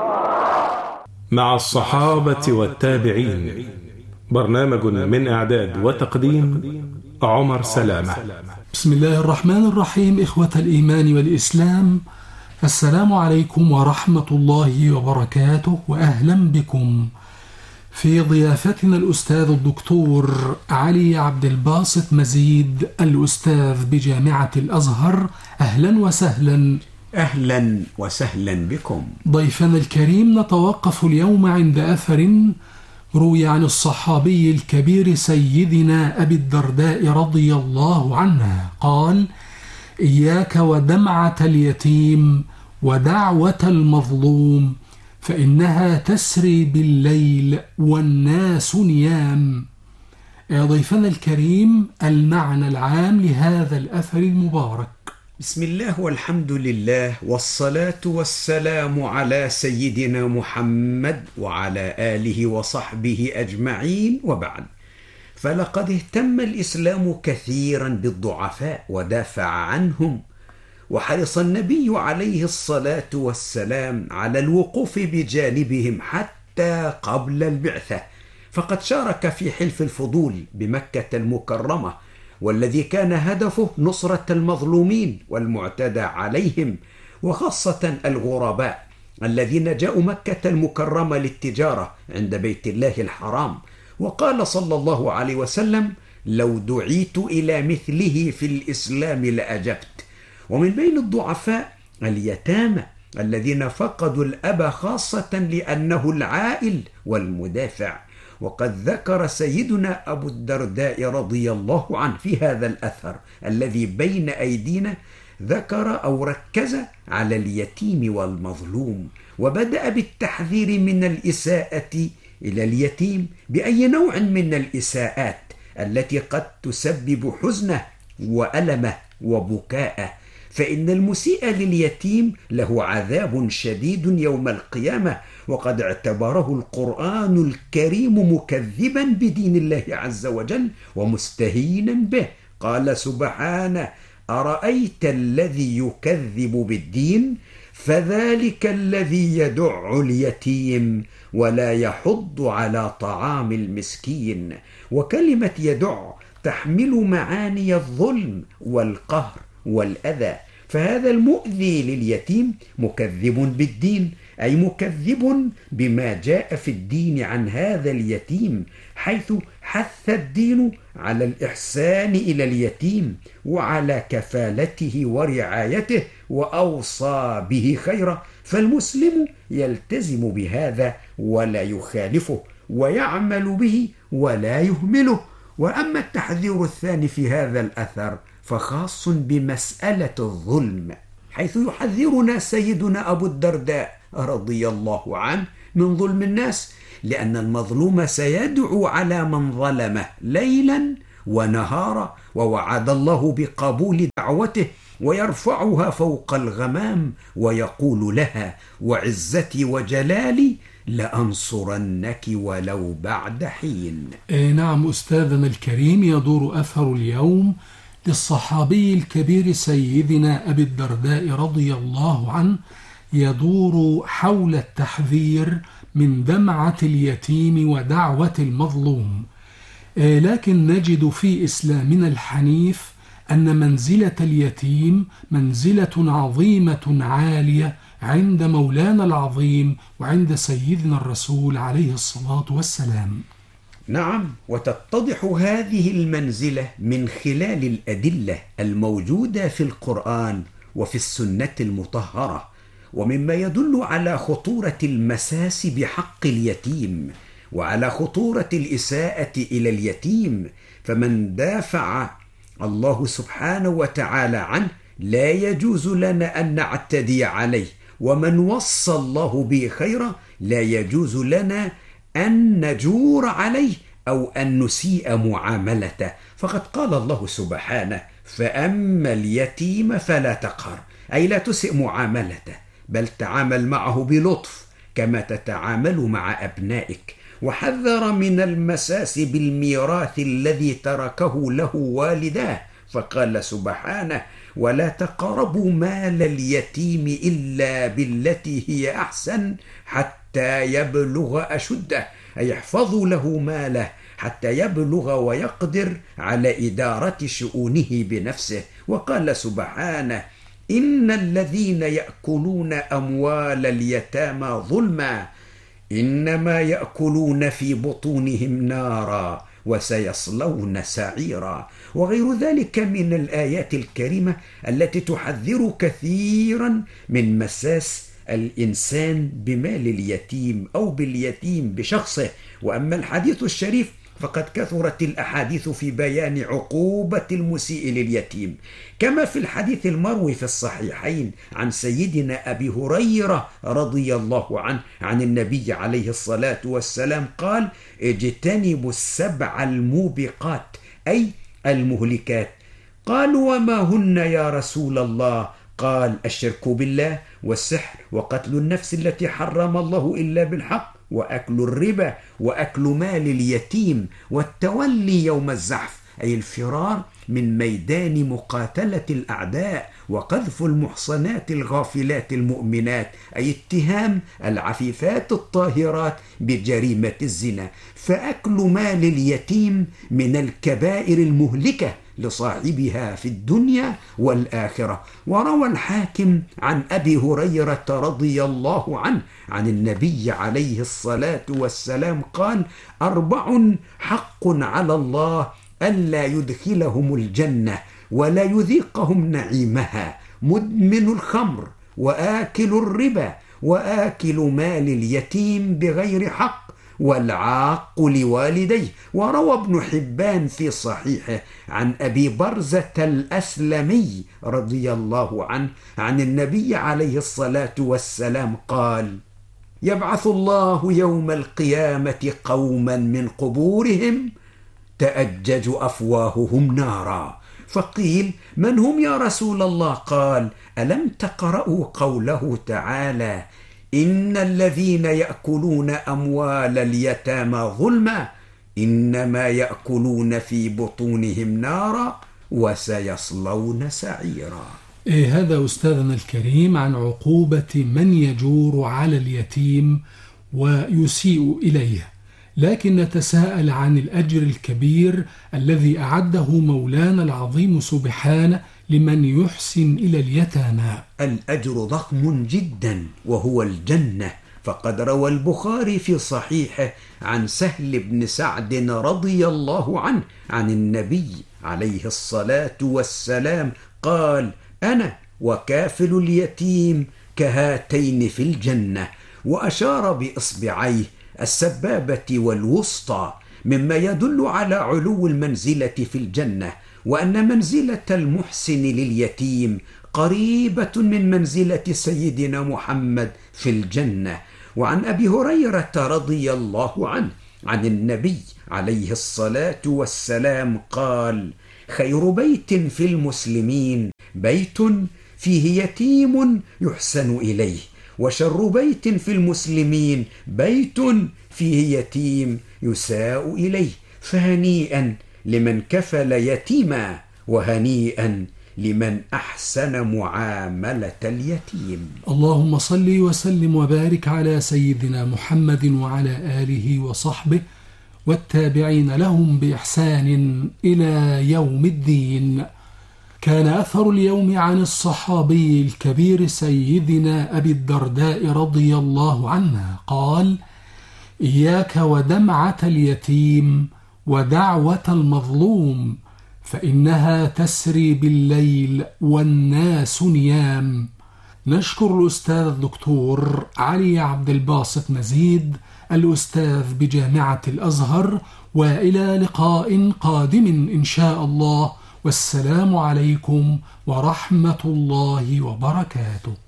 مع الصحابة والتابعين، برنامج من إعداد وتقديم عمر سلامة. بسم الله الرحمن الرحيم. إخوة الإيمان والإسلام، السلام عليكم ورحمة الله وبركاته، وأهلا بكم في ضيافتنا الأستاذ الدكتور علي عبد الباسط مزيد، الأستاذ بجامعة الأزهر. أهلا وسهلا. أهلا وسهلا بكم ضيفنا الكريم. نتوقف اليوم عند أثر روي عن الصحابي الكبير سيدنا أبي الدرداء رضي الله عنه قال: إياك ودمعة اليتيم ودعوة المظلوم، فإنها تسري بالليل والناس نيام. ضيفنا الكريم، المعنى العام لهذا الأثر المبارك. بسم الله والحمد لله والصلاة والسلام على سيدنا محمد وعلى آله وصحبه أجمعين، وبعد، فلقد اهتم الإسلام كثيرا بالضعفاء ودافع عنهم، وحرص النبي عليه الصلاة والسلام على الوقوف بجانبهم حتى قبل البعثة، فقد شارك في حلف الفضول بمكة المكرمة، والذي كان هدفه نصرة المظلومين والمعتدى عليهم، وخاصة الغرباء الذين جاءوا مكة المكرمة للتجارة عند بيت الله الحرام. وقال صلى الله عليه وسلم: لو دعيت إلى مثله في الإسلام لأجبت. ومن بين الضعفاء اليتامى الذين فقدوا الأب، خاصة لأنه العائل والمدافع. وقد ذكر سيدنا أبو الدرداء رضي الله عنه في هذا الأثر الذي بين أيدينا، ذكر أو ركز على اليتيم والمظلوم، وبدأ بالتحذير من الإساءة إلى اليتيم بأي نوع من الإساءات التي قد تسبب حزنه وألمه وبكاءه، فإن المسيء لليتيم له عذاب شديد يوم القيامة، وقد اعتبره القرآن الكريم مكذبا بدين الله عز وجل ومستهينا به. قال سبحانه: أرأيت الذي يكذب بالدين فذلك الذي يدع اليتيم ولا يحض على طعام المسكين. وكلمة يدع تحمل معاني الظلم والقهر والأذى، فهذا المؤذي لليتيم مكذب بالدين، أي مكذب بما جاء في الدين عن هذا اليتيم، حيث حث الدين على الإحسان إلى اليتيم وعلى كفالته ورعايته، وأوصى به خيرا، فالمسلم يلتزم بهذا ولا يخالفه، ويعمل به ولا يهمله. وأما التحذير الثاني في هذا الأثر فخاص بمسألة الظلم، حيث يحذرنا سيدنا أبو الدرداء رضي الله عنه من ظلم الناس، لأن المظلوم سيدعو على من ظلمه ليلا ونهارا، ووعد الله بقبول دعوته ويرفعها فوق الغمام، ويقول لها: وعزتي وجلالي لأنصرنك ولو بعد حين. نعم أستاذنا الكريم، يدور أثر اليوم للصحابي الكبير سيدنا أبي الدرداء رضي الله عنه، يدور حول التحذير من دمعة اليتيم ودعوة المظلوم. لكن نجد في إسلامنا الحنيف أن منزلة اليتيم منزلة عظيمة عالية عند مولانا العظيم وعند سيدنا الرسول عليه الصلاة والسلام. نعم، وتتضح هذه المنزلة من خلال الأدلة الموجودة في القرآن وفي السنة المطهرة، ومما يدل على خطورة المساس بحق اليتيم وعلى خطورة الإساءة إلى اليتيم. فمن دافع الله سبحانه وتعالى عنه لا يجوز لنا أن نعتدي عليه، ومن وصى الله به خيرا لا يجوز لنا أن نجور عليه أو أن نسيء معاملته. فقد قال الله سبحانه: فأما اليتيم فلا تقهر، أي لا تسيء معاملته، بل تعامل معه بلطف كما تتعامل مع أبنائك. وحذر من المساس بالميراث الذي تركه له والداه، فقال سبحانه: ولا تقربوا مال اليتيم إلا بالتي هي أحسن حتى يبلغ أشده، أي احفظوا له ماله حتى يبلغ ويقدر على إدارة شؤونه بنفسه. وقال سبحانه: إن الذين يأكلون أموال اليتامى ظلما إنما يأكلون في بطونهم نارا وسيصلون سعيرا. وغير ذلك من الآيات الكريمة التي تحذر كثيرا من مساس الإنسان بمال اليتيم أو باليتيم بشخصه. وأما الحديث الشريف فقد كثرت الأحاديث في بيان عقوبة المسيء لليتيم، كما في الحديث المروي في الصحيحين عن سيدنا أبي هريرة رضي الله عنه عن النبي عليه الصلاة والسلام قال: اجتنبوا السبع الموبقات، أي المهلكات. قالوا: وما هن يا رسول الله؟ قال: الشرك بالله، والسحر، وقتل النفس التي حرم الله إلا بالحق، وأكل الربا، وأكل مال اليتيم، والتولي يوم الزحف، أي الفرار من ميدان مقاتلة الأعداء، وقذف المحصنات الغافلات المؤمنات، أي اتهام العفيفات الطاهرات بجريمة الزنا. فأكل مال اليتيم من الكبائر المهلكة لصاحبها في الدنيا والآخرة. وروى الحاكم عن أبي هريرة رضي الله عنه عن النبي عليه الصلاة والسلام قال: 4 حق على الله ألا يدخلهم الجنة ولا يذيقهم نعيمها: مدمن الخمر، وآكل الربا، وآكل مال اليتيم بغير حق، والعاق لوالديه. وروى ابن حبان في صحيحه عن أبي برزة الأسلمي رضي الله عنه عن النبي عليه الصلاة والسلام قال: يبعث الله يوم القيامة قوما من قبورهم تأجج أفواههم نارا. فقيل: من هم يا رسول الله؟ قال: ألم تقرأوا قوله تعالى: إن الذين يأكلون أموال اليتامى ظلما إنما يأكلون في بطونهم نارا وسيصلون سعيرا. هذا أستاذنا الكريم عن عقوبة من يجور على اليتيم ويسيء إليه، لكن نتساءل عن الأجر الكبير الذي أعده مولانا العظيم سبحانه لمن يحسن إلى اليتامى. الأجر ضخم جدا وهو الجنة، فقد روى البخاري في صحيحه عن سهل بن سعد رضي الله عنه عن النبي عليه الصلاة والسلام قال: أنا وكافل اليتيم كهاتين في الجنة، وأشار بإصبعيه السبابة والوسطى، مما يدل على علو المنزلة في الجنة، وأن منزلة المحسن لليتيم قريبة من منزلة سيدنا محمد في الجنة. وعن أبي هريرة رضي الله عنه عن النبي عليه الصلاة والسلام قال: خير بيت في المسلمين بيت فيه يتيم يحسن إليه، وشر بيت في المسلمين بيت فيه يتيم يساء إليه. فهنيئا لمن كفل يتيما، وهنيئا لمن أحسن معاملة اليتيم. اللهم صل وسلم وبارك على سيدنا محمد وعلى آله وصحبه والتابعين لهم بإحسان إلى يوم الدين. كان أثر اليوم عن الصحابي الكبير سيدنا أبي الدرداء رضي الله عنه قال: إياك ودمعة اليتيم ودعوة المظلوم، فإنها تسري بالليل والناس نيام. نشكر الأستاذ الدكتور علي عبد الباسط مزيد الأستاذ بجامعة الأزهر، وإلى لقاء قادم إن شاء الله، والسلام عليكم ورحمة الله وبركاته.